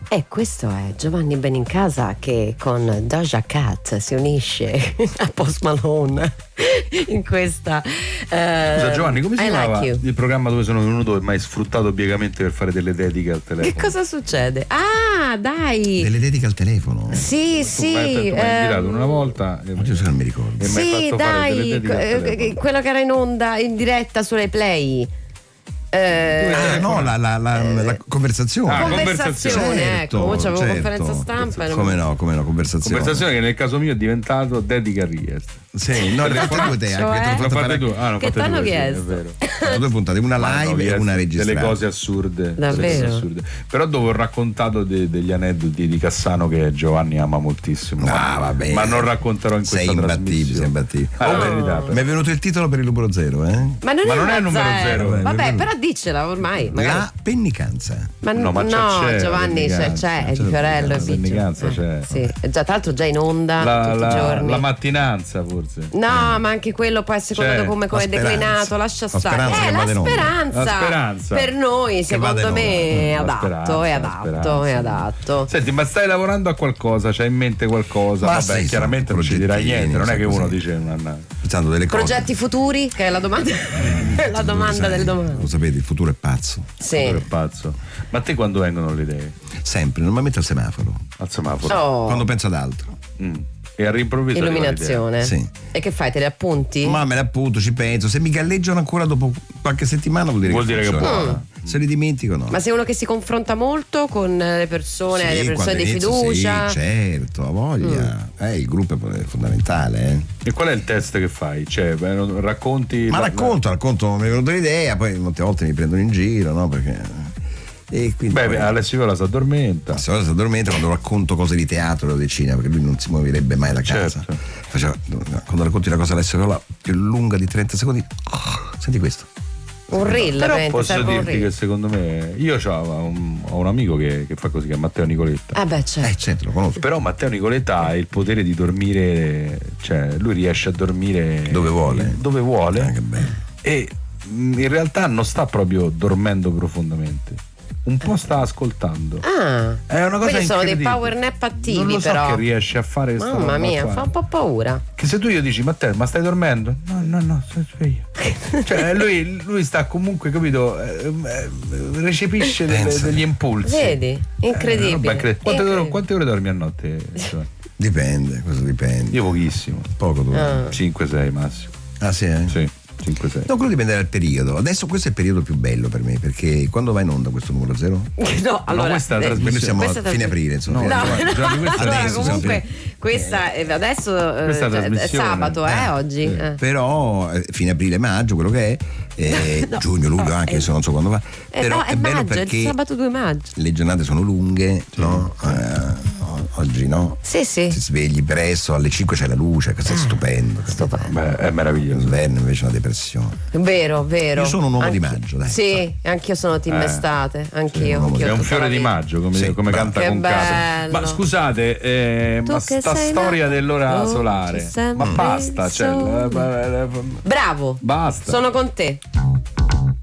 E questo è Giovanni Benincasa che con Doja Cat si unisce a Post Malone in questa Scusa Giovanni, come si chiamava Like il programma dove sono venuto e mai sfruttato piegamente per fare delle dediche al telefono? Che cosa succede? Ah, dai! Delle dediche al telefono? Sì, Tu mi hai invitato una volta e Oddio, se non mi ricordo. e mi hai sì, fatto fare delle dai, dediche al telefono. quello che era in onda in diretta sulle Play. No, la conversazione. Conversazione, Certo, ecco, c'avevo certo. conferenza stampa. Come no, conversazione. Conversazione che nel caso mio è diventato dedica Riest. Sì, no, le hai fatte 2 te, Cioè? anche L'ho fatte tu? Che L'ho fatte t'hanno due, sì, chiesto? è vero. 2 puntate, una live e una registrata. Delle cose assurde. Davvero? Delle cose assurde. Però dopo ho raccontato degli aneddoti di Cassano che Giovanni ama moltissimo. Vabbè. Ma non racconterò in questa trasmissione. Sei imbattibile. La verità, Mi è venuto il titolo per il numero 0, eh? Ma non è il numero zero. Vabbè, però diccela ormai. Magari. La pennicanza. Ma No, ma c'è Giovanni, c'è il Fiorello e la Biggio. pennicanza c'è. Sì, già, tra l'altro già in onda tutti i giorni. La mattinanza forse. No, ma anche quello può essere C'è. come La è declinato, speranza. lascia La stare. speranza che La vada in onda. speranza. La speranza. Per noi, Che vada secondo in me, è onda. La adatto, è speranza, adatto, è adatto. Senti, ma stai lavorando a qualcosa? C'hai in mente qualcosa? Ma Vabbè, sì, chiaramente non ci dirai progettini, niente, non è che così. uno dice Pensando delle cose. Progetti futuri, che è la domanda, la domanda del domani. Lo sapete, il futuro è pazzo. Sì. è pazzo. Ma a te quando vengono le idee? Sempre, normalmente al semaforo. Al semaforo. Oh, Quando penso ad altro. E all'improvviso illuminazione. Sì. E che fai? Te le appunti? Ma me ne appunto, ci penso. Se mi galleggiano ancora dopo qualche settimana vuol dire che buona. funziona. Se li dimentico no. Ma sei uno che si confronta molto con le persone, Sì, le persone quando di inizio, fiducia? Sì, certo, ha voglia. Il gruppo è fondamentale. E qual è il test che fai? Cioè, racconti. Ma racconto, mi è venuta l'idea, poi molte volte mi prendono in giro, no? Perché. E quindi Beh, Alessio Viola si addormenta. Si addormenta quando racconto cose di teatro o di cinema, perché lui non si muoverebbe mai da casa. Certo. Quando racconti una cosa Alessio Viola più lunga di 30 secondi, senti questo. Un reel, Però veramente, posso serve un dirti reel. che secondo me io ho un amico che fa così, che è Matteo Nicoletta. Ah beh, certo. Certo, lo conosco. Però Matteo Nicoletta ha il potere di dormire, cioè lui riesce a dormire Dove vuole. Che bello. E in realtà non sta proprio dormendo profondamente. Un po' sta ascoltando. Ah, È una cosa quelli sono dei incredibile. power nap attivi, non lo so però. che riesce a fare sta Mamma roba mia, qua. fa un po' paura. Che se tu gli dici Matteo, ma stai dormendo? No, sto sveglio. Cioè lui sta comunque, capito, recepisce degli impulsi. Vedi? Incredibile. Quante ore dormi a notte? Dipende, questo dipende. Io pochissimo. Poco dove. 5-6 massimo. Ah sì, eh? Sì, 5-6. No, quello dipende dal periodo. Adesso questo è il periodo più bello per me, perché quando va in onda questo numero 0? No, allora questa è la Noi siamo questa a fine aprile, insomma. No, Giovanni, questa allora, adesso comunque questa adesso Questa è trasmissione. sabato, oggi. Però fine aprile, maggio, quello che è, giugno, luglio anche, adesso non so quando va. Però no, è bello maggio, è perché il sabato 2 maggio. le giornate sono lunghe, no? Oggi no? Sì. Ti svegli presto, alle 5 c'è la luce, questo è stupendo. Beh, è meraviglioso. L'inverno invece è una depressione. Vero. Io sono un uomo di maggio, dai. Sì, anch'io sono team estate, anch'io. Sì, È un tutta fiore la di vita. maggio, come Sì, canta che con casa. bello. Ma scusate, Tu ma che sta sei storia nato, dell'ora ci solare, sembri ma basta, sole. Bravo. basta. Sono con te.